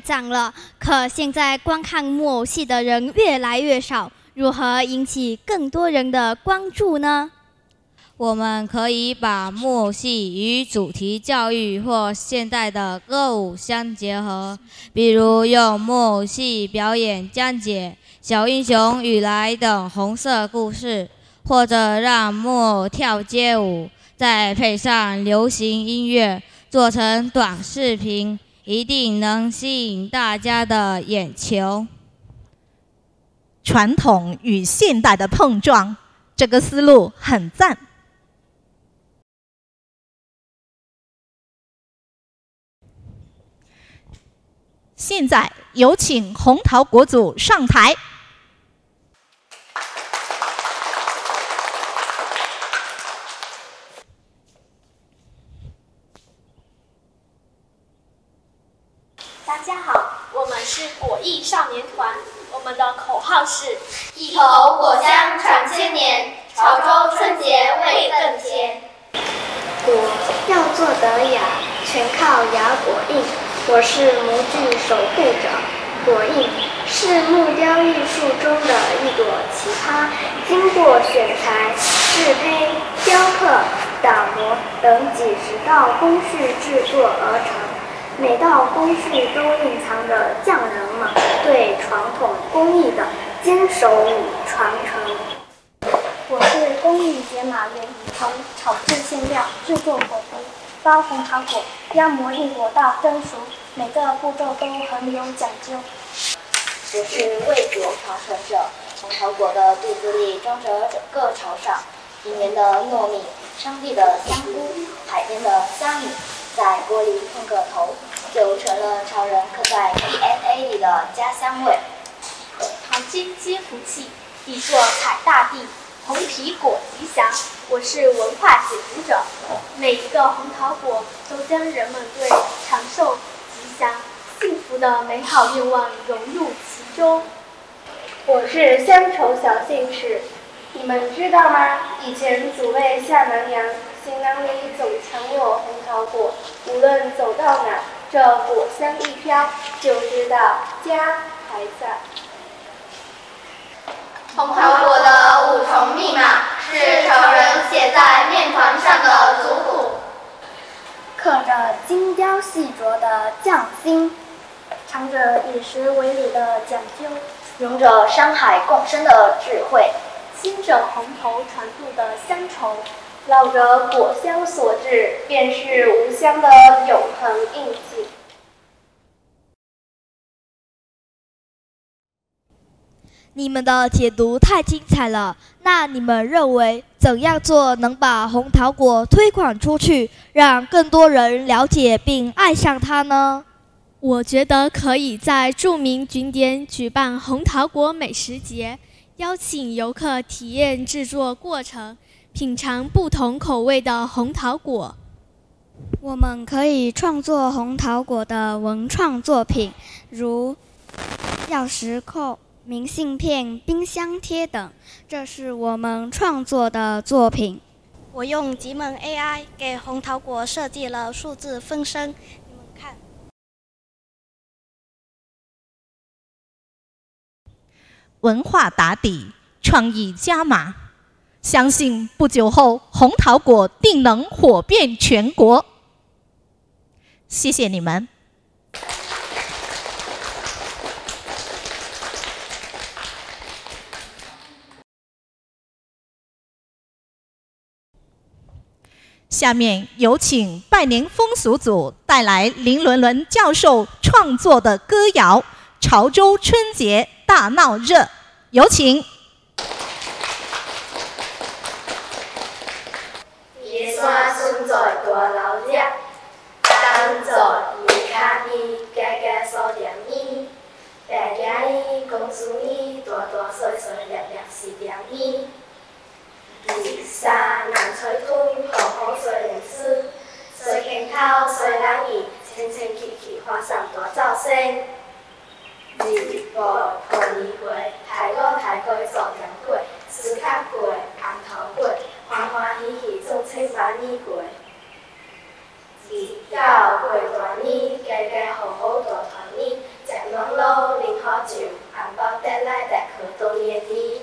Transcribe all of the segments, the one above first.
涨了，可现在观看木偶戏的人越来越少，如何引起更多人的关注呢？ 我们可以把木偶戏与主题教育或现代的歌舞相结合，比如用木偶戏表演讲解《小英雄与来》等红色故事，或者让木偶跳街舞，再配上流行音乐，做成短视频，一定能吸引大家的眼球。 传统与现代的碰撞，这个思路很赞。现在有请红桃国组上台。 大家好，我们是果艺少年团，我们的口号是一头果香传千年，潮州春节味更甜。 果要做得雅，全靠雅果印。我是模具守护者，果印是木雕艺术中的一朵奇葩，经过选材、制胚、雕刻、打磨等几十道工序制作而成。每道工序都蕴藏着匠人们对传统工艺的坚守与传承。我是工艺解码员，从炒制馅料、制作果皮、包红糖果、压模一果到蒸熟，每个步骤都很有讲究。 我是味觉传承者，红桃果的肚子里装着整个潮汕，平原的糯米、山地的香菇、海边的虾米，在锅里碰个头，就成了潮人刻在 DNA 里的家乡味。 淘金接福气，地作采大地，红皮果吉祥。我是文化解读者，每一个红桃果都将人们对长寿、吉祥、幸福的美好愿望融入其中。 我是乡愁小幸事，你们知道吗？以前祖辈下南洋，行囊里总藏有红桃果，无论走到哪，这果香一飘，就知道家还在。 红桃果的5重密码是潮人写在面团上的族谱， 刻着精雕细琢的匠心，藏着以食为礼的讲究， 融着山海共生的智慧， 吸着红头传渡的乡愁， 烙着果香所致，便是无香的永恒印记。 你们的解读太精彩了，那你们认为怎样做能把红桃果推广出去，让更多人了解并爱上它呢？ 我觉得可以在著名景点举办红桃果美食节，邀请游客体验制作过程，品尝不同口味的红桃果。 我们可以创作红桃果的文创作品，如钥匙扣、明信片、冰箱贴等，这是我们创作的作品。 我用极门 AI 给红桃果设计了数字分身，你们看。 文化打底，创意加码，相信不久后红桃果定能火遍全国。谢谢你们。下面有请拜年风俗组带来林伦伦教授创作的歌谣《潮州春节大闹热》，有请。 野山存在大老热，当作伊卡伊，家家所念伊，大家伊公司伊，大大小小粒粒是念伊。23南吹风，好好吹人丝，吹拳头，吹人意，清清气气，花上大灶声。日过过年过，太老太过做年过，思卡过，红头过，欢欢喜喜做清万年过。29过大年，家家好好大团圆， 网路零好酒，红包带来带去多年年。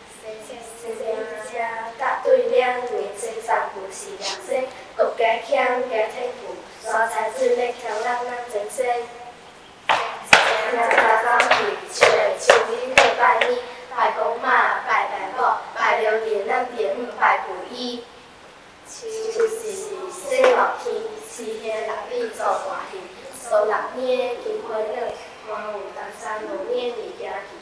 答对两年生三不是两生，国家强家天赋，所在之力强人人争胜。大早起，出来手里去拜年，拜公妈，拜大宝，拜了年咱第五拜不义。就是生老天，四兄六弟做大戏，数6年金花两，花有13、5年离家去。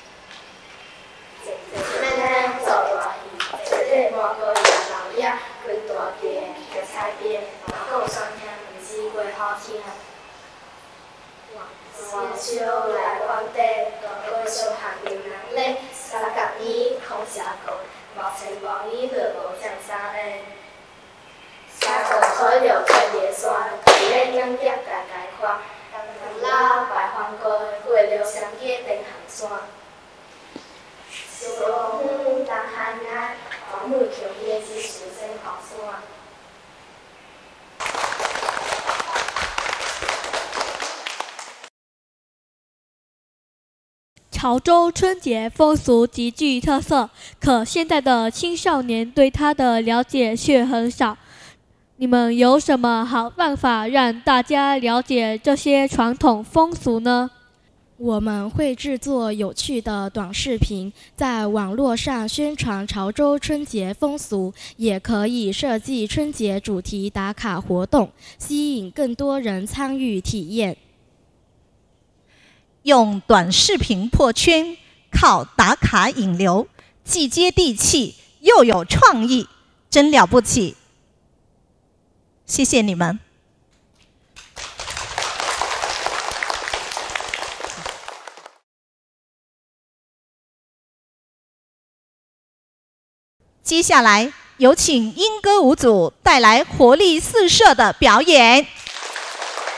咱做大戏，这个满个月老爷开大店，叫菜边，还有双兄唔是过好听。小小来皇帝，大个小汉流人咧，3角年空下过，无钱无衣就无上衫诶。三个可了看夜山，咧两脚家家看，东老拜皇哥，过了相隔登行山。小老远东汉来，黄母桥也是树身后山。 潮州春节风俗极具特色，可现在的青少年对它的了解却很少。你们有什么好办法让大家了解这些传统风俗呢？ 我们会制作有趣的短视频，在网络上宣传潮州春节风俗，也可以设计春节主题打卡活动，吸引更多人参与体验。 用短视频破圈，靠打卡引流，既接地气又有创意，真了不起！谢谢你们。接下来有请莺歌舞组带来活力四射的表演。